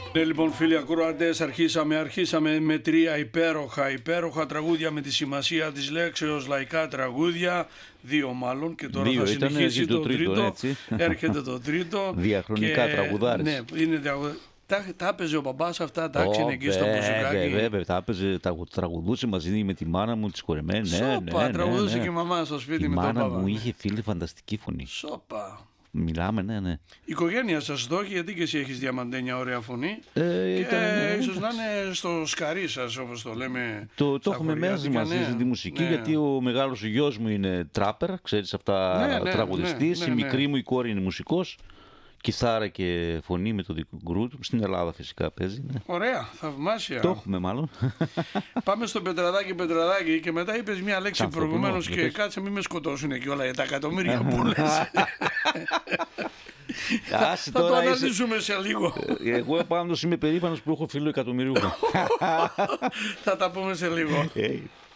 Ναι, λοιπόν, φίλοι ακροατές, αρχίσαμε με τρία υπέροχα τραγούδια με τη σημασία της λέξεως λαϊκά τραγούδια. Δύο μάλλον, και τώρα θα συνεχίσει το τρίτο. Έτσι. Έρχεται το τρίτο. Διαχρονικά τραγουδάρες. Ναι, είναι τα έπαιζε ο μπαμπάς αυτά, τα άξινε εκεί στο μουσικάκι. Βέβαια, τα έπαιζε, τα τραγουδούσε μαζί με τη μάνα μου, τη χορεμένη. Σόπα, τραγουδούσε και η μαμά στο σπίτι η με τον μπαμπά. Η μάνα μου είχε, φίλη, φανταστική φωνή. Σόπα. Μιλάμε, ναι. Η οικογένεια σας το έχει, γιατί και εσύ έχεις διαμαντένια ωραία φωνή. Ίσως να είναι στο σκαρί σας, όπως το λέμε. Το έχουμε μαζί μας στη μουσική, γιατί ο μεγάλος γιος μου είναι τράπερ, ξέρεις αυτά, τραγουδιστής. Η μικρή μου η κόρη είναι μουσικός. Κιθάρα και φωνή με το δικό γκρουτ. Στην Ελλάδα φυσικά παίζει. Ναι. Ωραία, θαυμάσια. Το έχουμε μάλλον. Πάμε στο Πετραδάκι και μετά είπες μια λέξη προηγουμένως και κάτσε μην με σκοτώσουν και όλα για τα εκατομμύρια που λες. Θα το αναλύσουμε σε λίγο. Εγώ πάντως είμαι περήφανος που έχω φίλο εκατομμυρίουχο. Θα τα πούμε σε λίγο.